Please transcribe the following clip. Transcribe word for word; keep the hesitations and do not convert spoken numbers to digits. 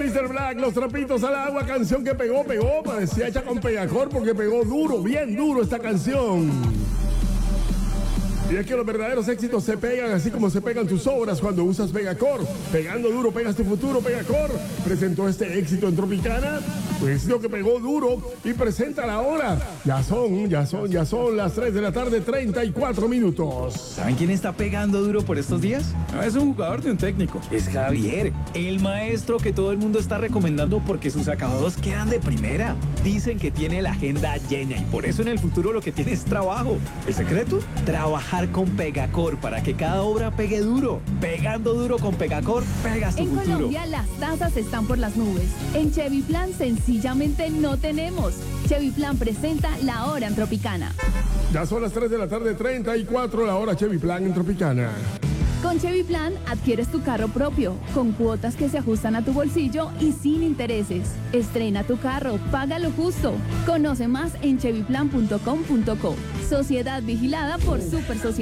mister Black, Los Trapitos al Agua, canción que pegó, pegó, parecía hecha con Pegacor porque pegó duro, bien duro esta canción. Y es que los verdaderos éxitos se pegan así como se pegan tus obras cuando usas Pegacor. Pegando duro, pegas tu futuro. Pegacor presentó este éxito en Tropicana, un éxito que pegó duro y presenta la hora. Ya son, ya son, ya son las tres de la tarde, treinta y cuatro minutos. ¿Saben quién está pegando duro por estos días? No es un jugador de un técnico, es Javier, el maestro que todo el mundo está recomendando porque sus acabados quedan de primera. Dicen que tiene la agenda llena y por eso en el futuro lo que tiene es trabajo. ¿El secreto? Trabajar con Pegacor para que cada obra pegue duro. Pegando duro con Pegacor, pegas tu en futuro. En Colombia las tasas están por las nubes. En Chevy Plan sencillamente no tenemos. Chevy Plan presenta la hora en Tropicana. Ya son las tres de la tarde, treinta y cuatro, la hora Chevy Plan en Tropicana. Con Chevy Plan adquieres tu carro propio, con cuotas que se ajustan a tu bolsillo y sin intereses. Estrena tu carro, paga lo justo. Conoce más en chevy plan punto com punto co. Sociedad vigilada por Super Sociedad.